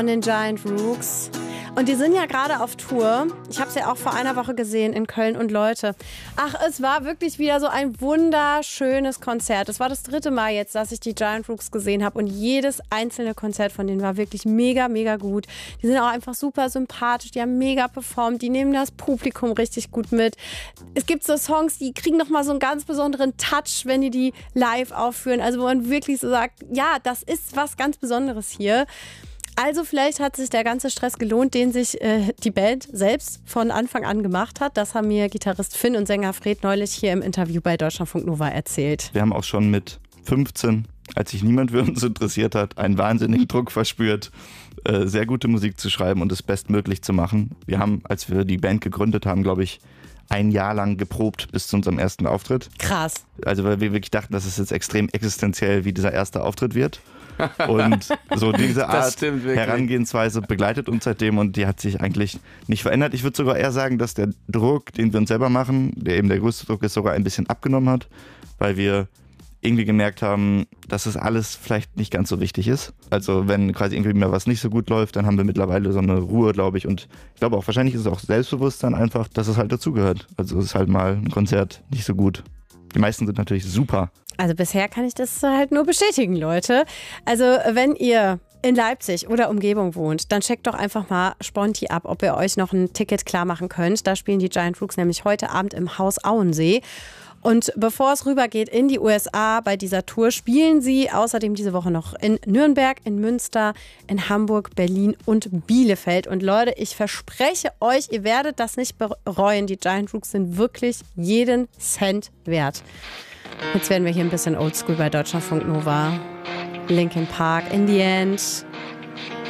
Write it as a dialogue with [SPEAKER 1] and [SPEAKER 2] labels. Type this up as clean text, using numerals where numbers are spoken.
[SPEAKER 1] von den Giant Rooks. Und die sind ja gerade auf Tour. Ich habe es ja auch vor einer Woche gesehen in Köln. Und Leute, es war wirklich wieder so ein wunderschönes Konzert. Es war das 3. Mal jetzt, dass ich die Giant Rooks gesehen habe. Und jedes einzelne Konzert von denen war wirklich mega, mega gut. Die sind auch einfach super sympathisch. Die haben mega performt. Die nehmen das Publikum richtig gut mit. Es gibt so Songs, die kriegen nochmal so einen ganz besonderen Touch, wenn die die live aufführen. Also wo man wirklich so sagt, ja, das ist was ganz Besonderes hier. Also vielleicht hat sich der ganze Stress gelohnt, den sich die Band selbst von Anfang an gemacht hat. Das haben mir Gitarrist Finn und Sänger Fred neulich hier im Interview bei Deutschlandfunk Nova erzählt.
[SPEAKER 2] Wir haben auch schon mit 15, als sich niemand für uns interessiert hat, einen wahnsinnigen Druck verspürt, sehr gute Musik zu schreiben und es bestmöglich zu machen. Wir haben, als wir die Band gegründet haben, glaube ich, ein Jahr lang geprobt bis zu unserem ersten Auftritt.
[SPEAKER 1] Krass.
[SPEAKER 2] Also weil wir wirklich dachten, dass es jetzt extrem existenziell wie dieser erste Auftritt wird. Und so diese Art Herangehensweise begleitet uns seitdem und die hat sich eigentlich nicht verändert. Ich würde sogar eher sagen, dass der Druck, den wir uns selber machen, der eben der größte Druck ist, sogar ein bisschen abgenommen hat, weil wir irgendwie gemerkt haben, dass es alles vielleicht nicht ganz so wichtig ist. Also wenn quasi irgendwie mal was nicht so gut läuft, dann haben wir mittlerweile so eine Ruhe, glaube ich. Und ich glaube auch, wahrscheinlich ist es auch Selbstbewusstsein einfach, dass es halt dazugehört. Also es ist halt mal ein Konzert nicht so gut. Die meisten sind natürlich super.
[SPEAKER 1] Also bisher kann ich das halt nur bestätigen, Leute. Also wenn ihr in Leipzig oder Umgebung wohnt, dann checkt doch einfach mal Sponti ab, ob ihr euch noch ein Ticket klar machen könnt. Da spielen die Giant Rooks nämlich heute Abend im Haus Auensee. Und bevor es rübergeht in die USA bei dieser Tour, spielen sie außerdem diese Woche noch in Nürnberg, in Münster, in Hamburg, Berlin und Bielefeld. Und Leute, ich verspreche euch, ihr werdet das nicht bereuen. Die Giant Rooks sind wirklich jeden Cent wert. Jetzt werden wir hier ein bisschen oldschool bei Deutschlandfunk Nova. Linkin Park, In the End.